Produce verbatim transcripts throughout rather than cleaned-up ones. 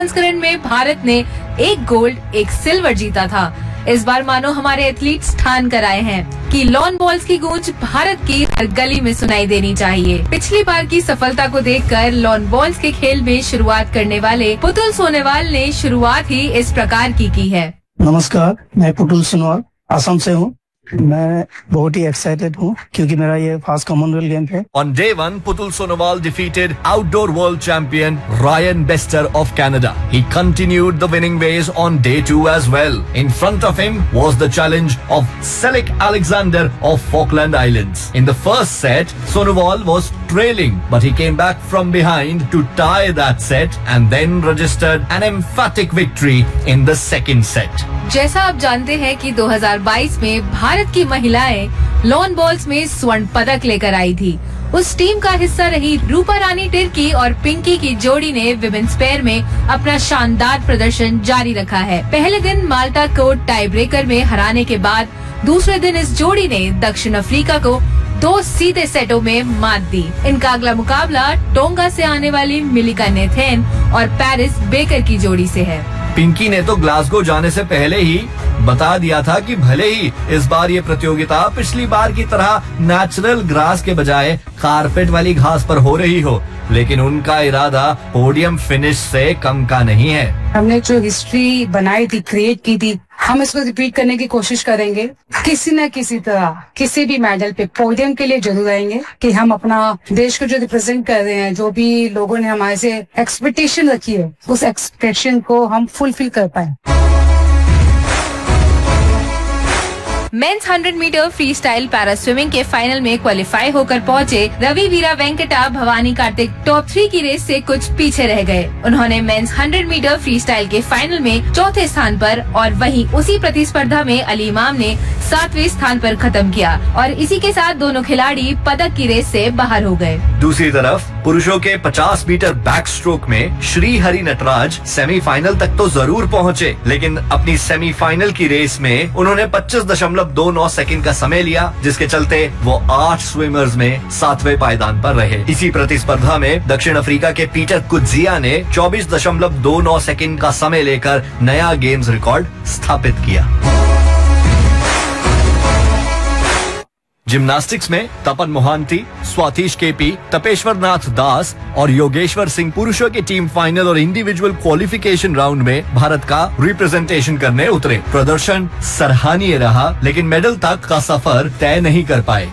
संस्करण में भारत ने एक गोल्ड एक सिल्वर जीता था। इस बार मानो हमारे एथलीट्स ठान कर आए हैं कि लॉन बॉल्स की गूंज भारत की हर गली में सुनाई देनी चाहिए। पिछली बार की सफलता को देखकर लॉन बॉल्स के खेल में शुरुआत करने वाले पुतुल सोनेवाल ने शुरुआत ही इस प्रकार की की है। नमस्कार, मैं पुतुल सोनेवाल असम से हूँ। मैं बहुत ही एक्साइटेड हूँ क्योंकि मेरा ये फर्स्ट कॉमनवेल्थ गेम है। On day one, Putul Sonowal defeated outdoor world champion Ryan Bester of Canada. He continued the winning ways on day two as well. In front of him was the challenge of Selik Alexander of Falkland Islands. In the first set, Sonowal was trailing, but he came back from behind to tie that set and then registered an emphatic victory in the second set. जैसा आप जानते हैं कि दो हज़ार बाईस में भारत की महिलाएं लॉन बॉल्स में स्वर्ण पदक लेकर आई थी। उस टीम का हिस्सा रही रूपा रानी तिर्की और पिंकी की जोड़ी ने विमेंस पेयर में अपना शानदार प्रदर्शन जारी रखा है। पहले दिन माल्टा को टाई ब्रेकर में हराने के बाद दूसरे दिन इस जोड़ी ने दक्षिण अफ्रीका को दो सीधे सेटों में मात दी। इनका अगला मुकाबला टोंगा से आने वाली मिलिका नेथेन और पेरिस बेकर की जोड़ी से है। पिंकी ने तो ग्लासगो जाने से पहले ही बता दिया था कि भले ही इस बार ये प्रतियोगिता पिछली बार की तरह नेचुरल ग्रास के बजाय कारपेट वाली घास पर हो रही हो, लेकिन उनका इरादा पोडियम फिनिश से कम का नहीं है। हमने जो हिस्ट्री बनाई थी, क्रिएट की थी, हम इसको रिपीट करने की कोशिश करेंगे। किसी न किसी तरह किसी भी मेडल पे पोडियम के लिए जरूर आएंगे कि हम अपना देश को जो रिप्रेजेंट कर रहे हैं, जो भी लोगों ने हमारे से एक्सपेक्टेशन रखी है, उस एक्सपेक्टेशन को हम फुलफिल कर पाए। Mains hundred metre free style para swimming के फाइनल में क्वालिफाई होकर पहुंचे रवि वीरा वेंकटा भवानी कार्तिक टॉप थ्री की रेस से कुछ पीछे रह गए। उन्होंने mains hundred metre free style के फाइनल में चौथे स्थान पर और वहीं उसी प्रतिस्पर्धा में अली इमाम ने सातवें स्थान पर खत्म किया और इसी के साथ दोनों खिलाड़ी पदक की रेस से बाहर हो गए। दूसरी तरफ पुरुषों के पचास मीटर बैक स्ट्रोक में श्री हरि नटराज सेमीफाइनल तक तो जरूर पहुंचे, लेकिन अपनी सेमीफाइनल की रेस में उन्होंने पच्चीस दशमलव दो नौ सेकंड का समय लिया, जिसके चलते वो आठ स्विमर्स में सातवें पायदान पर रहे। इसी प्रतिस्पर्धा में दक्षिण अफ्रीका के पीटर कुत्जिया ने चौबीस दशमलव दो नौ सेकंड का समय लेकर नया गेम्स रिकॉर्ड स्थापित किया। जिम्नास्टिक्स में तपन मोहांती, स्वातीश केपी, तपेश्वर नाथ दास और योगेश्वर सिंह पुरुषों की टीम फाइनल और इंडिविजुअल क्वालिफिकेशन राउंड में भारत का रिप्रेजेंटेशन करने उतरे। प्रदर्शन सराहनीय रहा, लेकिन मेडल तक का सफर तय नहीं कर पाए।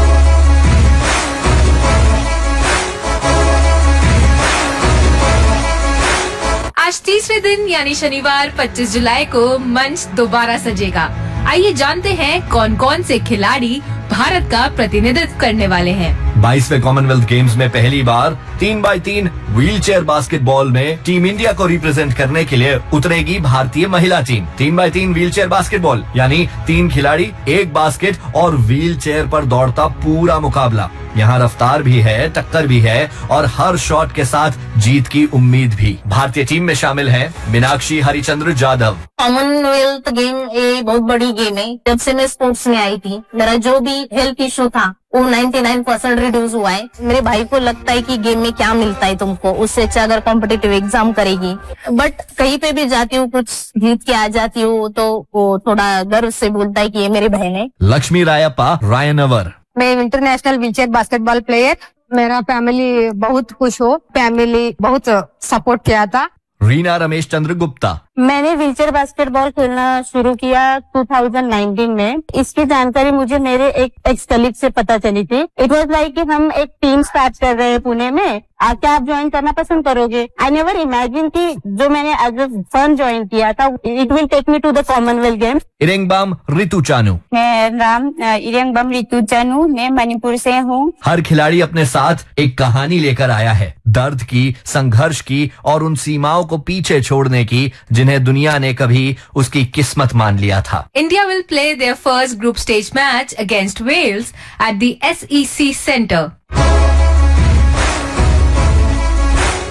आज तीसरे दिन यानी शनिवार पच्चीस जुलाई को मंच दोबारा सजेगा। आइए जानते हैं कौन कौन से खिलाड़ी भारत का प्रतिनिधित्व करने वाले हैं। बाईसवें कॉमनवेल्थ गेम्स में पहली बार तीन बाई तीन व्हील चेयर बास्केटबॉल में टीम इंडिया को रिप्रेजेंट करने के लिए उतरेगी भारतीय महिला टीम। तीन बाई तीन व्हील चेयर बास्केटबॉल यानी तीन खिलाड़ी, एक बास्केट और व्हील चेयर पर दौड़ता पूरा मुकाबला। यहाँ रफ्तार भी है, टक्कर भी है और हर शॉट के साथ जीत की उम्मीद भी। भारतीय टीम में शामिल हैं मीनाक्षी हरिचंद्र जाधव। कॉमनवेल्थ गेम एक बहुत बड़ी गेम है। जब से मैं स्पोर्ट्स में आई थी, मेरा जो भी हेल्थ इशू था वो निन्यानवे परसेंट रिड्यूस हुआ है। मेरे भाई को लगता है कि गेम में क्या मिलता है तुमको, उससे अच्छा अगर कॉम्पिटिटिव एग्जाम करेगी। बट कहीं पे भी जाती हूँ, कुछ जीत के आ जाती हूँ, तो वो थोड़ा गर्व से बोलता है कि ये मेरी बहन है। लक्ष्मी रायप्पा रायनवर। मैं इंटरनेशनल व्हीलचेयर बास्केटबॉल प्लेयर। मेरा फैमिली बहुत खुश हो, फैमिली बहुत सपोर्ट किया था। रीना रमेश चंद्र गुप्ता। मैंने व्हीलचेयर बास्केटबॉल खेलना शुरू किया दो हज़ार उन्नीस में। इसकी जानकारी मुझे मेरे एक एक्स कलीग से पता चली थी। इट वाज लाइक कि हम एक टीम स्टार्ट कर रहे हैं पुणे में, क्या आप ज्वाइन करना पसंद करोगे? आई नेवर इमेजिन कि जो मैंने एज अ फन ज्वाइन किया था, it will take me to the Commonwealth games. इरेंगबाम Ritu Chanu. मैं नाम इरेंगबाम रितु चानू, मैं मणिपुर से हूँ। हर खिलाड़ी अपने साथ एक कहानी लेकर आया है, दर्द की, संघर्ष की और उन सीमाओं को पीछे छोड़ने की जिन्हें दुनिया ने कभी उसकी किस्मत मान लिया था। India will play there first group stage match against Wales at the S E C centre.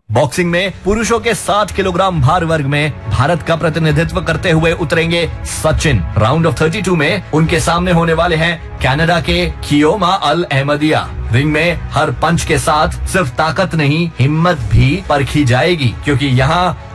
Boxing में पुरुषों के साठ किलोग्राम भार वर्ग में भारत का प्रतिनिधित्व करते हुए उतरेंगे सचिन। राउंड ऑफ बत्तीस में उनके सामने होने वाले हैं कनाडा के कियोमा अल अहमदिया। रिंग में हर पंच के साथ सिर्फ ताकत नहीं, हिम्मत भी परखी जाएगी, क्योंकि यहाँ